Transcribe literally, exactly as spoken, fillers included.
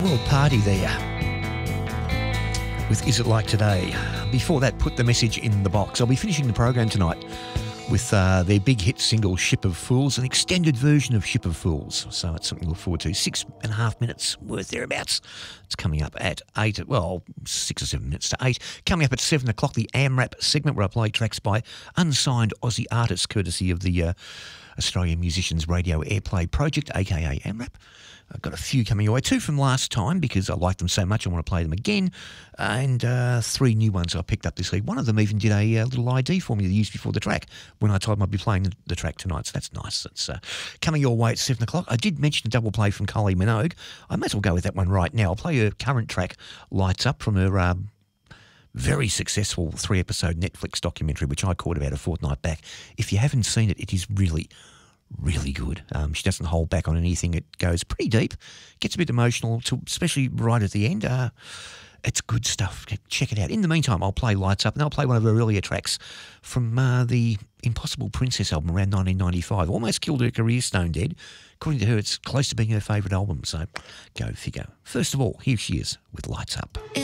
Little party there with Is It Like Today. Before that, Put the Message in the Box. I'll be finishing the program tonight with uh, their big hit single, Ship of Fools, an extended version of Ship of Fools. So it's something to look forward to. Six and a half minutes worth thereabouts. It's coming up at eight, well, six or seven minutes to eight. Coming up at seven o'clock, the AMRAP segment where I play tracks by unsigned Aussie artists, courtesy of the uh, Australian Musicians Radio Airplay Project, aka AMRAP. I've got a few coming your way, two from last time because I like them so much I want to play them again, and uh, three new ones I picked up this week. One of them even did a uh, little I D for me to use before the track when I told them I'd be playing the, the track tonight, so that's nice. It's uh, coming your way at seven o'clock. I did mention a double play from Kylie Minogue. I may as well go with that one right now. I'll play her current track, Lights Up, from her um, very successful three-episode Netflix documentary, which I caught about a fortnight back. If you haven't seen it, it is really really good. Um, she doesn't hold back on anything. It goes pretty deep, gets a bit emotional, to, especially right at the end. Uh, it's good stuff. Check it out. In the meantime, I'll play Lights Up, and I'll play one of her earlier tracks from uh, the Impossible Princess album around nineteen ninety-five. Almost killed her career, Stone Dead. According to her, it's close to being her favourite album, so go figure. First of all, here she is with Lights Up.